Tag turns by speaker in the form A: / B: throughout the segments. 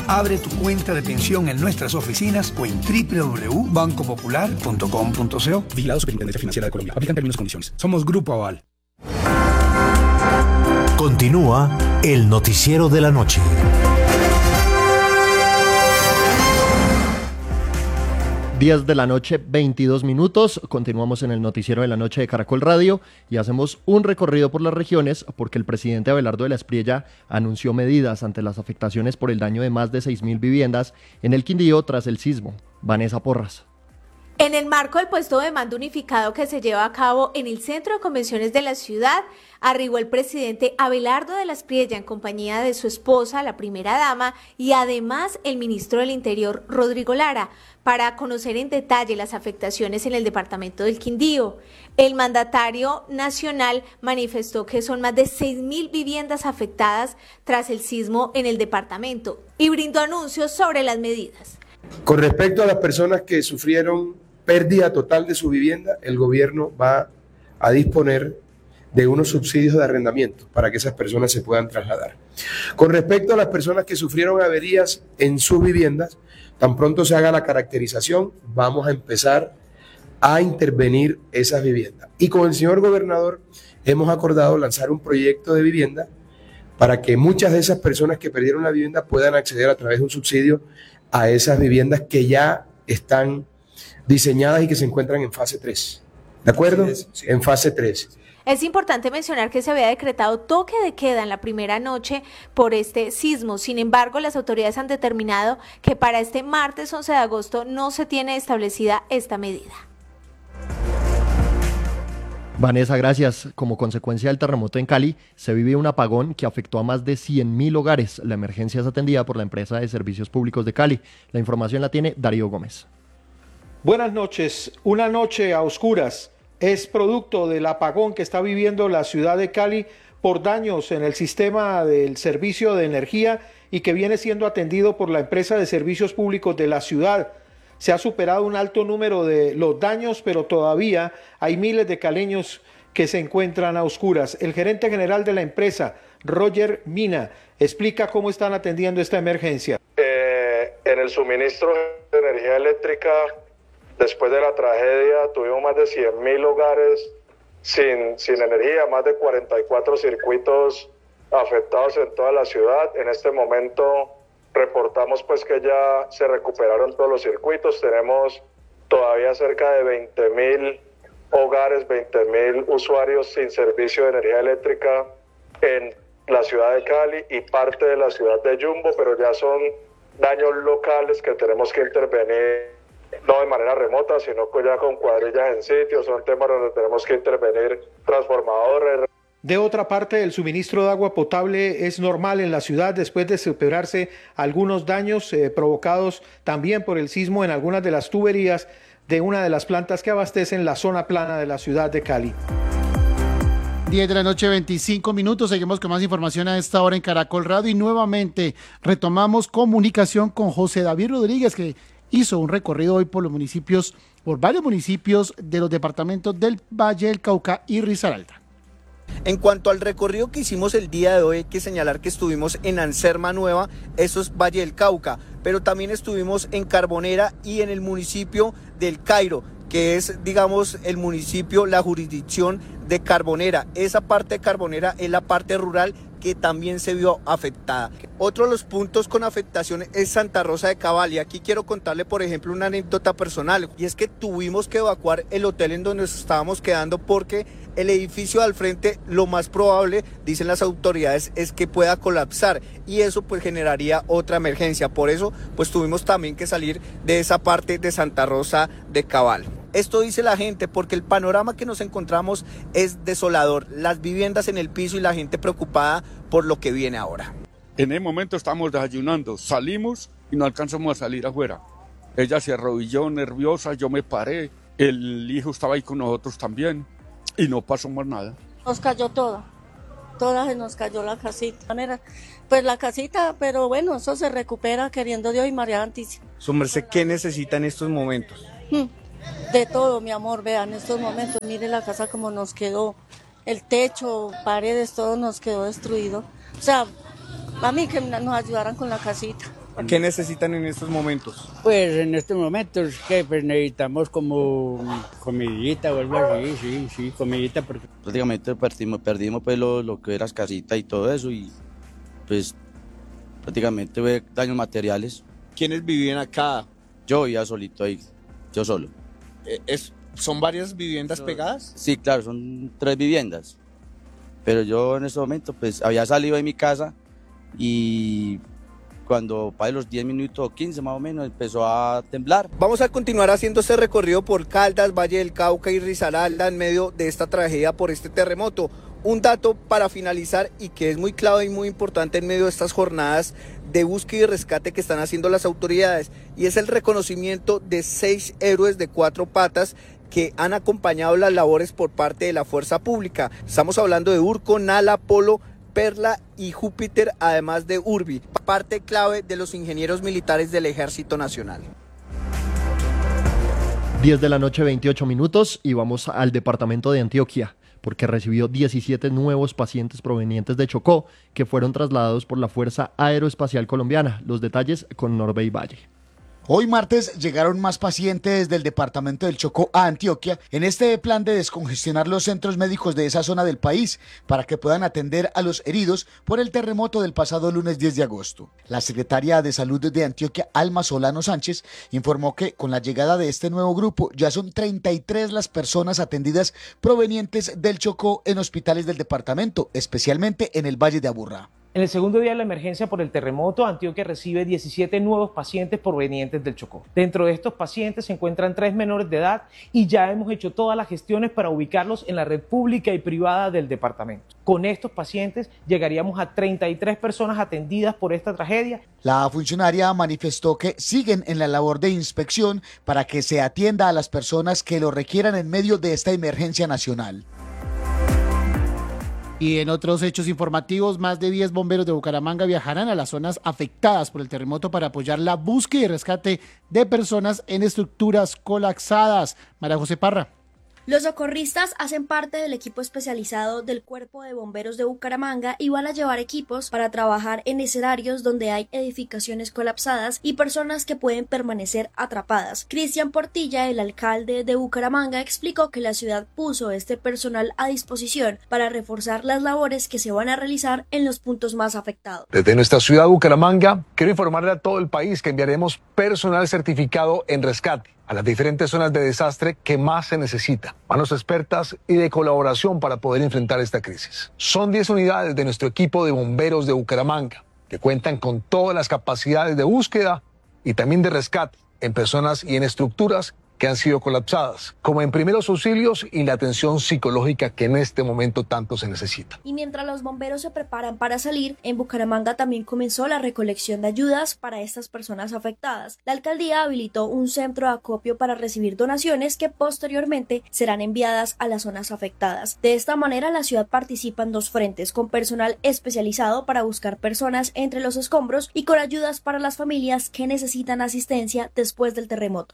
A: Abre tu cuenta de pensión en nuestras oficinas o en www.bancopopular.com.co. Vigilado Superintendencia Financiera de Colombia. Aplican términos y condiciones. Somos Grupo Aval.
B: Continúa el noticiero de la noche.
C: 10 de la noche, 22 minutos. Continuamos en el noticiero de la noche de Caracol Radio y hacemos un recorrido por las regiones porque el presidente Abelardo de la Espriella anunció medidas ante las afectaciones por el daño de más de 6.000 viviendas en el Quindío tras el sismo. Vanessa Porras.
D: En el marco del puesto de mando unificado que se lleva a cabo en el Centro de Convenciones de la ciudad, arribó el presidente Abelardo de la Espriella en compañía de su esposa, la primera dama, y además el ministro del Interior, Rodrigo Lara, para conocer en detalle las afectaciones en el departamento del Quindío. El mandatario nacional manifestó que son más de 6.000 viviendas afectadas tras el sismo en el departamento y brindó anuncios sobre las medidas.
E: Con respecto a las personas que sufrieron pérdida total de su vivienda, el gobierno va a disponer de unos subsidios de arrendamiento para que esas personas se puedan trasladar. Con respecto a las personas que sufrieron averías en sus viviendas, tan pronto se haga la caracterización, vamos a empezar a intervenir esas viviendas. Y con el señor gobernador hemos acordado lanzar un proyecto de vivienda para que muchas de esas personas que perdieron la vivienda puedan acceder a través de un subsidio a esas viviendas que ya están diseñadas y que se encuentran en fase 3. ¿De acuerdo? Sí. En fase 3.
D: Es importante mencionar que se había decretado toque de queda en la primera noche por este sismo. Sin embargo, las autoridades han determinado que para este martes 11 de agosto no se tiene establecida esta medida.
C: Vanessa, gracias. Como consecuencia del terremoto en Cali, se vive un apagón que afectó a más de 100.000 hogares. La emergencia es atendida por la empresa de servicios públicos de Cali. La información la tiene Darío Gómez.
F: Buenas noches. Una noche a oscuras es producto del apagón que está viviendo la ciudad de Cali por daños en el sistema del servicio de energía y que viene siendo atendido por la empresa de servicios públicos de la ciudad. Se ha superado un alto número de los daños, pero todavía hay miles de caleños que se encuentran a oscuras. El gerente general de la empresa, Roger Mina, explica cómo están atendiendo esta emergencia.
G: En el suministro de energía eléctrica, después de la tragedia, tuvimos más de 100.000 hogares sin energía, más de 44 circuitos afectados en toda la ciudad. En este momento reportamos pues que ya se recuperaron todos los circuitos. Tenemos todavía cerca de 20.000 hogares, 20.000 usuarios sin servicio de energía eléctrica en la ciudad de Cali y parte de la ciudad de Yumbo, pero ya son daños locales que tenemos que intervenir, no de manera remota, sino ya con cuadrillas en sitio. Son temas donde tenemos que intervenir transformadores.
F: De otra parte, el suministro de agua potable es normal en la ciudad después de superarse algunos daños provocados también por el sismo en algunas de las tuberías de una de las plantas que abastecen la zona plana de la ciudad de Cali.
H: 10 de la noche, 25 minutos. Seguimos con más información a esta hora en Caracol Radio y nuevamente retomamos comunicación con José David Rodríguez, que hizo un recorrido hoy por varios municipios de los departamentos del Valle del Cauca y Risaralda.
I: En cuanto al recorrido que hicimos el día de hoy, hay que señalar que estuvimos en Anserma Nueva, eso es Valle del Cauca, pero también estuvimos en Carbonera y en el municipio del Cairo, que es, digamos, el municipio, la jurisdicción de Carbonera. Esa parte de Carbonera es la parte rural que también se vio afectada. Otro de los puntos con afectación es Santa Rosa de Cabal, y aquí quiero contarle, por ejemplo, una anécdota personal, y es que tuvimos que evacuar el hotel en donde nos estábamos quedando porque el edificio al frente, lo más probable, dicen las autoridades, es que pueda colapsar, y eso pues generaría otra emergencia. Por eso pues tuvimos también que salir de esa parte de Santa Rosa de Cabal. Esto dice la gente porque el panorama que nos encontramos es desolador, las viviendas en el piso y la gente preocupada por lo que viene ahora.
J: En el momento estamos desayunando, salimos y no alcanzamos a salir afuera. Ella se arrodilló nerviosa, yo me paré, el hijo estaba ahí con nosotros también y no pasó más nada.
K: Nos cayó toda se nos cayó la casita. Pues la casita, pero bueno, eso se recupera queriendo Dios y María Santísima.
I: Su merced, ¿qué necesita en estos momentos?
K: De todo, mi amor, vean, en estos momentos, mire la casa como nos quedó, el techo, paredes, todo nos quedó destruido. O sea, a mí que nos ayudaran con la casita.
I: ¿Qué necesitan en estos momentos?
L: Pues en estos momentos que pues necesitamos como comidita o algo así, sí, comidita. Porque
M: prácticamente perdimos pues lo que era las casitas y todo eso y pues prácticamente hubo daños materiales.
I: ¿Quiénes vivían acá?
M: Yo vivía solito ahí, yo solo.
I: ¿Son varias viviendas pegadas?
M: Sí, claro, son 3 viviendas. Pero yo en ese momento pues había salido de mi casa y cuando para los 10 minutos o 15 más o menos empezó a temblar.
I: Vamos a continuar haciendo este recorrido por Caldas, Valle del Cauca y Risaralda en medio de esta tragedia por este terremoto. Un dato para finalizar y que es muy clave y muy importante en medio de estas jornadas de búsqueda y rescate que están haciendo las autoridades, y es el reconocimiento de 6 héroes de 4 patas que han acompañado las labores por parte de la fuerza pública. Estamos hablando de Urco, Nala, Polo, Perla y Júpiter, además de Urbi, parte clave de los ingenieros militares del Ejército Nacional.
C: 10 de la noche, 28 minutos, y vamos al departamento de Antioquia, porque recibió 17 nuevos pacientes provenientes de Chocó que fueron trasladados por la Fuerza Aeroespacial Colombiana. Los detalles con Norbey Valle.
N: Hoy martes llegaron más pacientes del departamento del Chocó a Antioquia en este plan de descongestionar los centros médicos de esa zona del país para que puedan atender a los heridos por el terremoto del pasado lunes 10 de agosto. La secretaria de Salud de Antioquia, Alma Solano Sánchez, informó que con la llegada de este nuevo grupo ya son 33 las personas atendidas provenientes del Chocó en hospitales del departamento, especialmente en el Valle de Aburrá.
O: En el segundo día de la emergencia por el terremoto, Antioquia recibe 17 nuevos pacientes provenientes del Chocó. Dentro de estos pacientes se encuentran 3 menores de edad y ya hemos hecho todas las gestiones para ubicarlos en la red pública y privada del departamento. Con estos pacientes llegaríamos a 33 personas atendidas por esta tragedia.
N: La funcionaria manifestó que siguen en la labor de inspección para que se atienda a las personas que lo requieran en medio de esta emergencia nacional.
H: Y en otros hechos informativos, más de 10 bomberos de Bucaramanga viajarán a las zonas afectadas por el terremoto para apoyar la búsqueda y rescate de personas en estructuras colapsadas. María José Parra.
P: Los socorristas hacen parte del equipo especializado del Cuerpo de Bomberos de Bucaramanga y van a llevar equipos para trabajar en escenarios donde hay edificaciones colapsadas y personas que pueden permanecer atrapadas. Cristian Portilla, el alcalde de Bucaramanga, explicó que la ciudad puso este personal a disposición para reforzar las labores que se van a realizar en los puntos más afectados.
Q: Desde nuestra ciudad de Bucaramanga, quiero informarle a todo el país que enviaremos personal certificado en rescate a las diferentes zonas de desastre que más se necesita, manos expertas y de colaboración para poder enfrentar esta crisis. Son 10 unidades de nuestro equipo de bomberos de Bucaramanga, que cuentan con todas las capacidades de búsqueda y también de rescate en personas y en estructuras que han sido colapsadas, como en primeros auxilios y la atención psicológica que en este momento tanto se necesita.
P: Y mientras los bomberos se preparan para salir, en Bucaramanga también comenzó la recolección de ayudas para estas personas afectadas. La alcaldía habilitó un centro de acopio para recibir donaciones que posteriormente serán enviadas a las zonas afectadas. De esta manera, la ciudad participa en 2 frentes, con personal especializado para buscar personas entre los escombros y con ayudas para las familias que necesitan asistencia después del terremoto.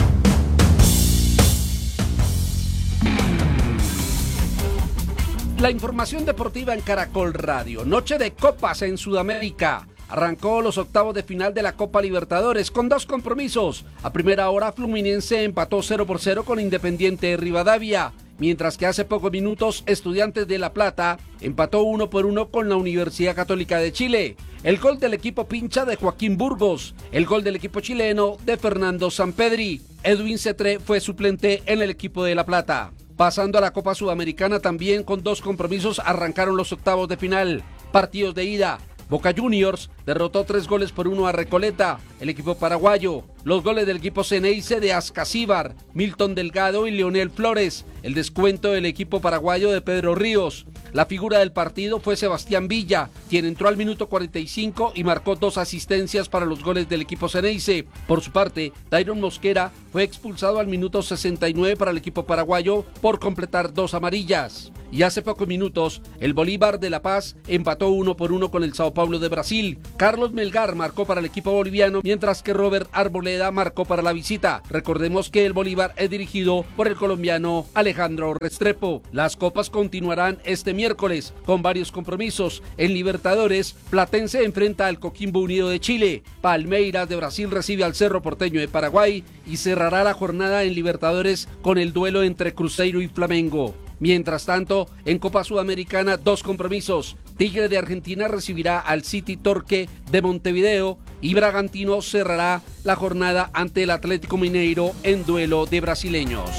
R: La información deportiva en Caracol Radio. Noche de copas en Sudamérica. Arrancó los octavos de final de la Copa Libertadores con 2 compromisos. A primera hora, Fluminense empató 0-0 con Independiente de Rivadavia, mientras que hace pocos minutos, Estudiantes de La Plata empató 1-1 con la Universidad Católica de Chile. El gol del equipo pincha de Joaquín Burgos, el gol del equipo chileno de Fernando Sampedri. Edwin Cetré fue suplente en el equipo de La Plata. Pasando a la Copa Sudamericana, también con 2 compromisos arrancaron los octavos de final. Partidos de ida. Boca Juniors derrotó 3-1 a Recoleta, el equipo paraguayo. Los goles del equipo Ceneice de Ascasíbar, Milton Delgado y Leonel Flores. El descuento del equipo paraguayo de Pedro Ríos. La figura del partido fue Sebastián Villa, quien entró al minuto 45 y marcó 2 asistencias para los goles del equipo Ceneice. Por su parte, Dairon Mosquera fue expulsado al minuto 69 para el equipo paraguayo por completar 2 amarillas. y hace pocos minutos el Bolívar de La Paz empató 1-1 con el Sao Paulo de Brasil. Carlos Melgar marcó para el equipo boliviano, mientras que Robert Arboleda marcó para la visita. Recordemos que el Bolívar es dirigido por el colombiano Alejandro Restrepo. Las copas continuarán este miércoles con varios compromisos. En Libertadores, Platense enfrenta al Coquimbo Unido de Chile, Palmeiras de Brasil recibe al Cerro Porteño de Paraguay y cerrará la jornada en Libertadores con el duelo entre Cruzeiro y Flamengo. Mientras tanto, en Copa Sudamericana, 2 compromisos. Tigre de Argentina recibirá al City Torque de Montevideo y Bragantino cerrará la jornada ante el Atlético Mineiro en duelo de brasileños.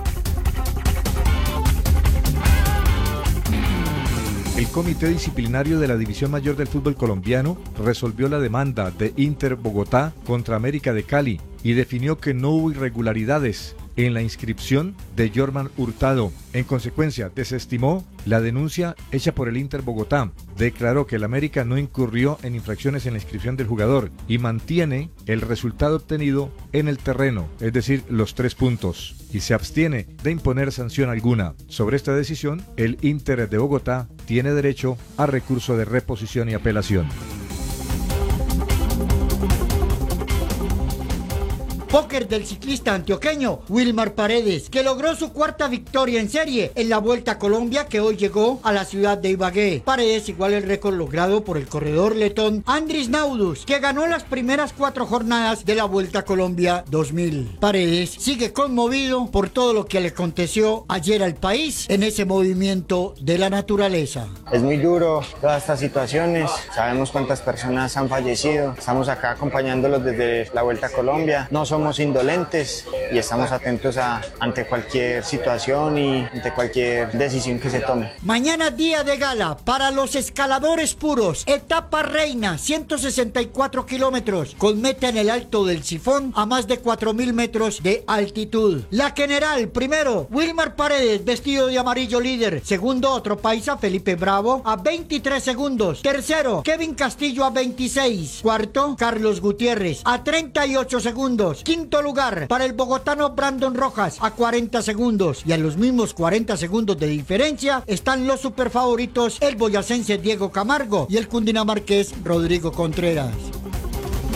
S: El Comité Disciplinario de la División Mayor del Fútbol Colombiano resolvió la demanda de Inter Bogotá contra América de Cali y definió que no hubo irregularidades en la inscripción de Jorman Hurtado. En consecuencia, desestimó la denuncia hecha por el Inter Bogotá. Declaró que el América no incurrió en infracciones en la inscripción del jugador y mantiene el resultado obtenido en el terreno, es decir, los 3 puntos, y se abstiene de imponer sanción alguna. Sobre esta decisión, el Inter de Bogotá tiene derecho a recurso de reposición y apelación.
T: Póker del ciclista antioqueño Wilmar Paredes, que logró su 4ª victoria en serie en la Vuelta a Colombia, que hoy llegó a la ciudad de Ibagué. Paredes iguala el récord logrado por el corredor letón Andris Naudus, que ganó las primeras 4 jornadas de la Vuelta a Colombia 2000. Paredes sigue conmovido por todo lo que le aconteció ayer al país en ese movimiento de la naturaleza.
U: Es muy duro todas estas situaciones, sabemos cuántas personas han fallecido, estamos acá acompañándolos desde la Vuelta a Colombia, no somos indolentes y estamos atentos ante cualquier situación y ante cualquier decisión que se tome.
T: Mañana día de gala para los escaladores puros, etapa reina, 164 kilómetros, con meta en el Alto del Sifón a más de 4.000 metros de altitud. La general, primero, Wilmar Paredes, vestido de amarillo, líder. Segundo, otro paisa, Felipe Bravo, a 23 segundos. Tercero, Kevin Castillo a 26. Cuarto, Carlos Gutiérrez a 38 segundos. Quinto lugar para el bogotano Brandon Rojas a 40 segundos. Y a los mismos 40 segundos de diferencia están los superfavoritos, el boyacense Diego Camargo y el cundinamarqués Rodrigo Contreras.